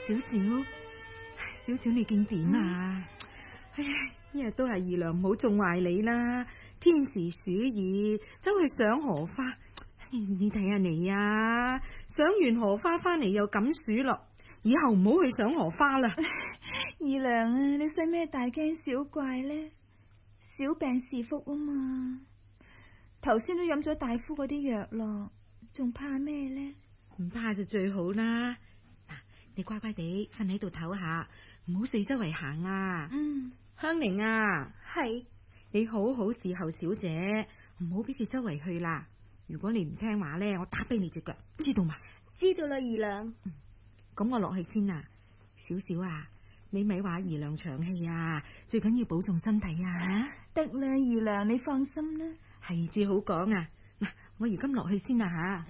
少少你見點啊？唉，一日都係二娘唔好縱壞你啦。天時暑熱，走去賞荷花，你睇下你啊，賞完荷花翻嚟又感暑咯。以後唔好去賞荷花啦。 二娘啊，你使咩大驚小怪呢？小病是福啊嘛。頭先都飲咗大夫嗰啲藥咯，仲怕咩呢？ 唔怕就最好啦。嗱，你乖乖地瞓喺度唞下，唔好四周圍行啊。香菱啊， 係， 你好好伺候小姐，唔好俾佢周圍去啦。如果你唔聽話咧，我打跛你隻腳，知道嘛？ 知道啦，二娘。 咁我落去先啊。少少啊，你咪話二娘長氣啊，最緊要保重身體啊。 得啦，二娘你放心啦。 係至好講啊。嗱，我而今落去先啦吓。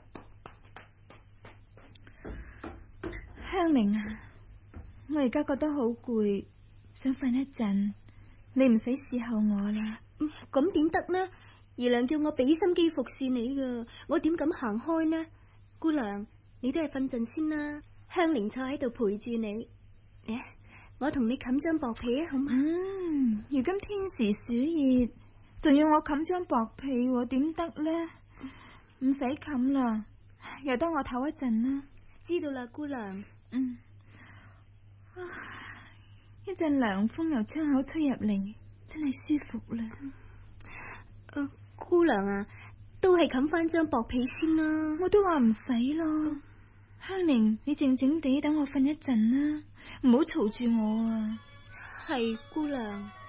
香菱啊，我而家覺得好攰，想瞓一陣，你唔使伺候我啦。 咁點得呢？二娘叫我俾心機服侍你噶，我點敢行開呢？姑娘，你都係瞓陣先啦。香菱坐喺度陪住你，我同你冚張薄被啊，好嘛？ 如今天時暑熱，仲要我冚張薄被，點得呢？唔使冚啦，又得我唞一陣啦。 知道啦，姑娘。 一陣涼風由窗口吹入嚟，真係舒服啦。 姑娘啊，都係冚翻張薄被先啦。 我都話唔使咯。香菱，你靜靜地等我瞓一陣啦，唔好嘈住我啊。 係，姑娘。